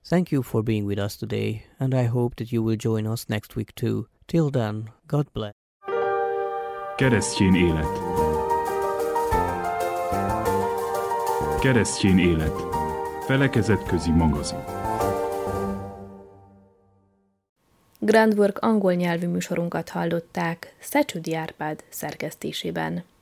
Thank you for being with us today, and I hope that you will join us next week too. Till then, God bless. Keresztjén élet. Keresztjén élet. Felekezetközi magazin. Grand Work angol nyelvű műsorunkat hallották Szecsüdi Árpád szerkesztésében.